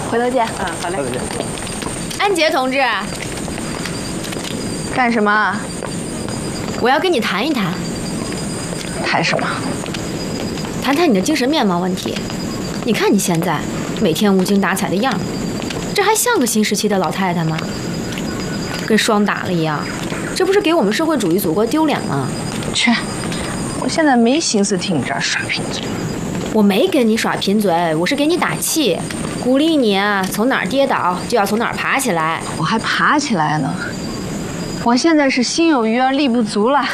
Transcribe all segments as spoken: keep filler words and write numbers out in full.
回头见。 嗯，好嘞。 回头见。 安杰同志， 干什么？ 我要跟你谈一谈， 谈什么？ 谈谈你的精神面貌问题。你看你现在每天无精打采的样儿，这还像个新时期的老太太吗？跟霜打了一样，这不是给我们社会主义祖国丢脸吗？ 去，我现在没心思听你这儿耍贫嘴。 我没跟你耍贫嘴，我是给你打气，鼓励你啊，从哪儿跌倒就要从哪儿爬起来。 我还爬起来呢。我现在是心有余而力不足了。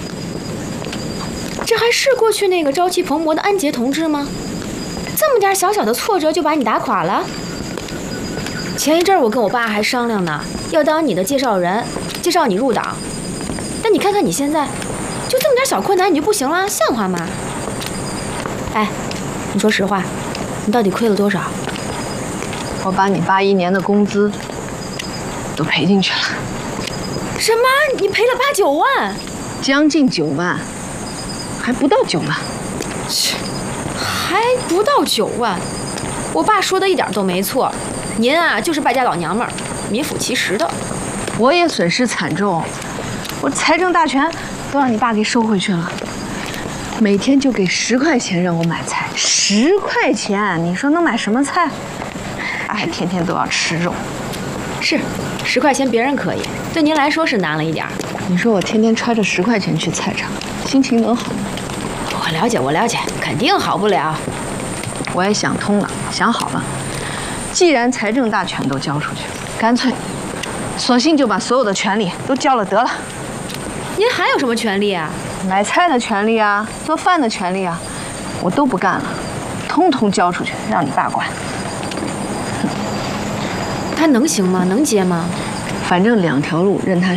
这还是过去那个朝气蓬勃的安杰同志吗？这么点小小的挫折就把你打垮了？前一阵儿我跟我爸还商量呢，要当你的介绍人，介绍你入党。但你看看你现在，就这么点小困难你就不行了，像话吗？哎，你说实话，你到底亏了多少？ 我把你八一年的工资都赔进去了。 什么？你赔了八九万？ 将近九万，还不到九万。 切，还不到九万？我爸说的一点都没错，您啊就是败家老娘们儿，名副其实的。 我也损失惨重，我财政大权都让你爸给收回去了。每天就给十块钱让我买菜，十块钱，你说能买什么菜？他还天天都要吃肉。 是，十块钱别人可以，对您来说是难了一点儿。 你说我天天揣着十块钱去菜场，心情能好吗？ 我了解，我了解，肯定好不了。 我也想通了，想好了，既然财政大权都交出去了，干脆，索性就把所有的权利都交了得了。 您还有什么权利啊？ 买菜的权利啊，做饭的权利啊，我都不干了，通通交出去，让你爸管。 他能行吗？能接吗？ 反正两条路任他